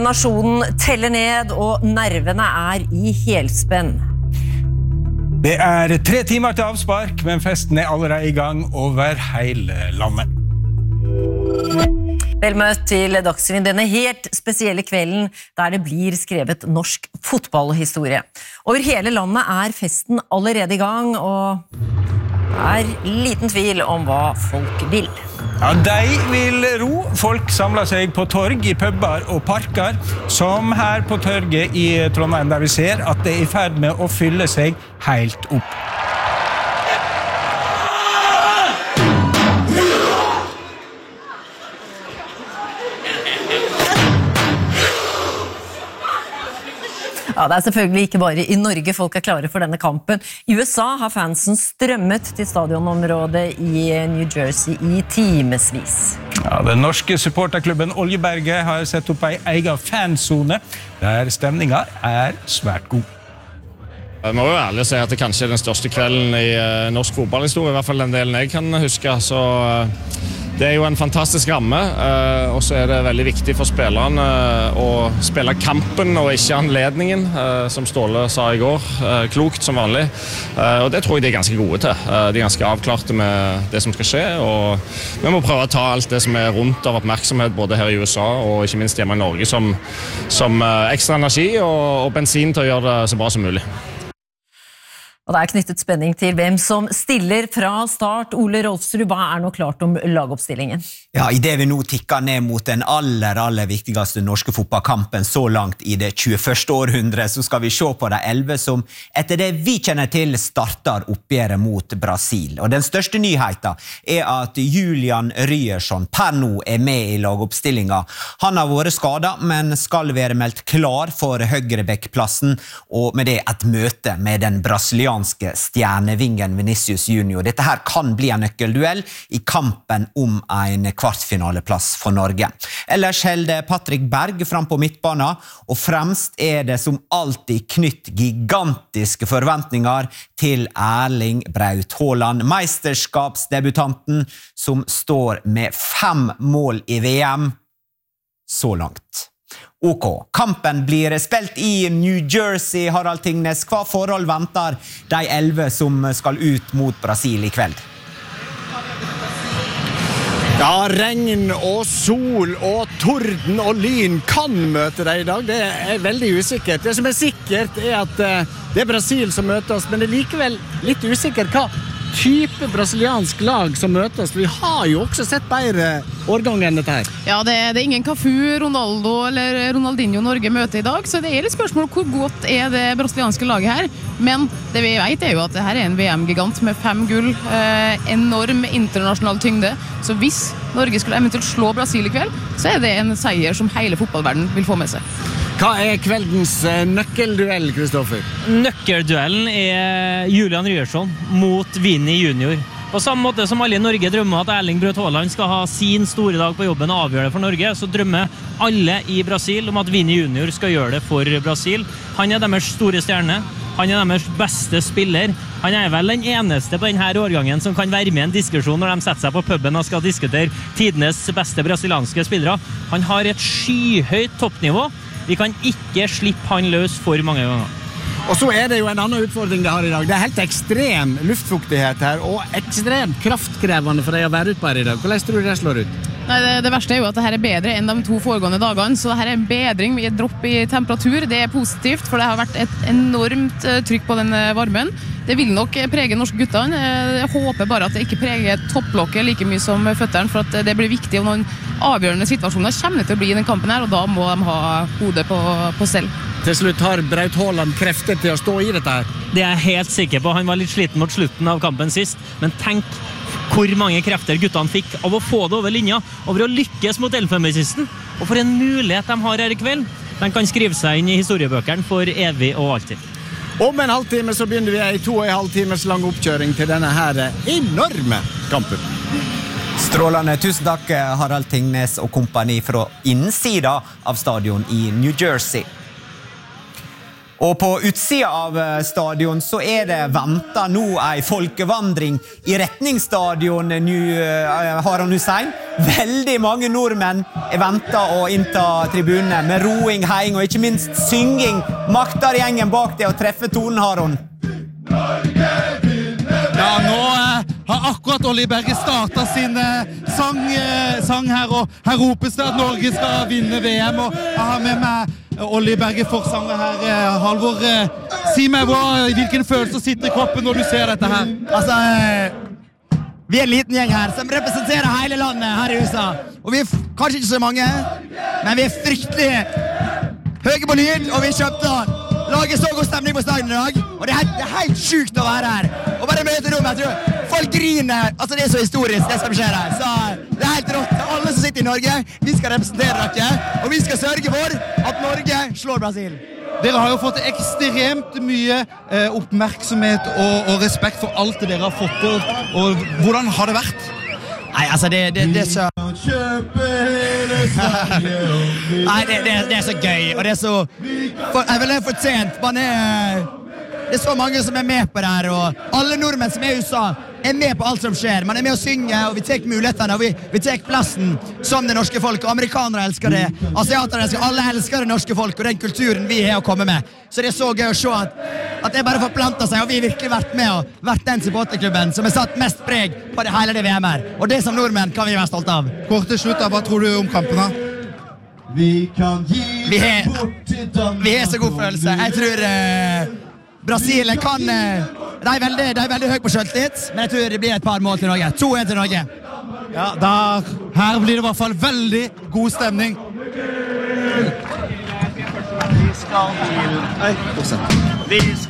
Nasjonen teller ned, og nervene I helspenn. Det 3 timer til avspark, men festen allerede I gang over hele landet. Vel møtt til Dagsrevyen denne helt spesielle kvelden der det blir skrevet norsk fotballhistorie. Over hele landet festen allerede I gang, og det liten tvil om hva folk vil. Ja, de vil ro. Folk samler seg på torg, I pubber og parker, som her på torget I Trondheim, der vi ser at det I ferd med å fylle seg helt opp. Ja, det selvfølgelig ikke bare I Norge folk klare for denne kampen. I USA har fansen strømmet til stadionområdet I New Jersey I timesvis. Ja, den norske supporterklubben Oljeberget har sett opp en egen fanzone, der stemningen svært god. Jeg må jo ærlig si at det kanskje den største kvelden I norsk fotballhistorie, I hvert fall den delen jeg kan huske, så det jo en fantastisk ramme, og så det veldig viktig for spillerne å spille kampen og ikke anledningen, som Ståle sa I går, klokt som vanlig, og det tror jeg de ganske gode til. De ganske avklarte med det som skal skje, og vi må prøve å ta alt det som rundt av oppmerksomhet, både her I USA og ikke minst hjemme I Norge, som ekstra energi og bensin til å gjøre det så bra som mulig. Og det knyttet spenning til hvem som stiller fra start. Ole Rolfsrud, hva nå klart om lagoppstillingen? Ja, I det vi nå tikker ned mot den aller viktigste norske fotballkampen så langt I det 21. århundre, så skal vi se på de 11 som etter det vi kjenner til starter oppgjøret mot Brasil. Og den største nyheten at Julian Ryerson per nå med I lagoppstillingen. Han har vært skadet, men skal være meldt klar for høyrebekkplassen, og med det et møte med den brasilianske stjernevingen Vinicius Junior. Dette her kan bli en nøkkelduell I kampen om en kvartfinaleplass for Norge. Ellers holder Patrick Berg fram på midtbanen, og fremst det som alltid knytt gigantiske forventninger til Erling Braut Haaland, meisterskapsdebutanten som står med 5 mål I VM så langt. Ok, kampen blir spilt I New Jersey, Harald Tingnes. Hva forhold venter de 11 som skal ut mot Brasil I kveld? Ja, regn og sol og torden og lyn kan møte deg I dag. Det veldig usikkert. Det som sikkert at det Brasil som møter oss, men det likevel litt usikkert hva type brasiliansk lag som møter oss. Vi har jo også sett bedre årgang enn dette her. Ja, det ingen Cafu, Ronaldo eller Ronaldinho Norge møter I dag, så det litt spørsmål hvor godt det brasilianske laget her. Men det vi vet jo at det her en VM-gigant med 5 gull, enorm internasjonal tyngde. Så hvis Norge skulle eventuelt slå Brasil I kveld, så det en seier som hele fotballverden vil få med seg. Hva kveldens nøkkelduell, Kristoffer? Nøkkelduellen Julian Ryerson mot Vinny Junior. På samme måte som alle I Norge drømmer at Erling Braut Haaland skal ha sin store dag på jobben og avgjøre det for Norge, så drømmer alle I Brasil om at Vinny Junior skal gjøre det for Brasil. Han deres store stjerne, han deres beste spiller. Han vel den eneste på denne årgangen som kan være med I en diskusjon når de setter seg på puben og skal diskutere tidenes beste brasilianske spillere. Han har et skyhøyt toppnivå. Vi kan ikke slippe han løs for mange ganger. Og så det jo en annen utfordring de har I dag. Det helt ekstrem luftfuktighet her, og ekstremt kraftkrevende for deg å være ut på her I dag. Hvordan tror du det slår ut? Nei, det verste jo at det her bedre enn de 2 foregående dagene, så det her en bedring I et dropp I temperatur. Det positivt, for det har vært et enormt trykk på den varmen. Det vil nok prege norske guttene. Jeg håper bare at det ikke preger topplokket like mye som føtteren, for at det blir viktig om noen avgjørende situasjoner kommer til å bli I den kampen her, og da må de ha hodet på selv. Til slutt har Braut Haaland krefter til å stå I dette her. Det jeg helt sikker på. Han var litt sliten mot slutten av kampen sist, men tenk hvor mange krefter guttene fikk av å få det over linja, over å lykkes mot Elfenbenskysten, og for en mulighet de har her I kveld. De kan skrive seg inn I historiebøkene for evig og alltid. Om en halvtime så begynner vi en 2,5 timers lang oppkjøring til denne her enorme kampen. Strålende, tusen takk Harald Tingnes og kompani fra innsida av stadion I New Jersey. Og på utsida av stadion så det ventet nå en folkevandring i retningsstadion Harald Hussein. Veldig mange nordmenn ventet å innta tribunene med roing, heiing og ikke minst synging. Makter gjengen bak det å treffe tonen, Harald? Ja, nå har akkurat Olli Berge startet sin sang her, og her ropes det at Norge skal vinne VM, og jeg har med meg Olli Berge forsanger her. Halvor, si meg hvilken følelse sitter i kroppen når du ser dette her? Altså, vi en liten gjeng her som representerer hele landet her i USA, og vi kanskje ikke så mange, men vi fryktelig høye på lyd, og vi kjøpte lager så god stemning på stadion i dag, og det er helt sykt å være her. Og bare møte rommet, jeg tror folk griner, altså det så historisk det som skjer her, så det helt rått. Alle som sitter i Norge, vi skal representere dere, og vi skal sørge for at Norge slår Brasil. Dere har jo fått ekstremt mye oppmerksomhet og respekt for alt det dere har fått til, og hvordan har det vært? Nei, altså det så... Nei, det så gøy, og det så... Jeg vil fortjent, det så mange som med på det her, og alle nordmenn som i USA med på alt som skjer. Man med å synge, og vi tek mulighetene, og vi tek plassen som det norske folk. Amerikanere elsker det, asiatere elsker det, alle elsker det norske folk, og den kulturen vi har å komme med. Så det så gøy å se at det bare forplantet seg, og vi virkelig vært med og vært den supporterklubben som har satt mest preg på det hele det VM her. Og det som nordmenn kan vi være stolt av. Kort til slutt, hva tror du om kampen da? Vi har så god følelse. Jeg tror Brasil kan... De er veldig høy på selvtillit, men jeg tror det blir et par mål til Norge. 2-1 til Norge. Ja, her blir det i hvert fall veldig god stemning. Vi skal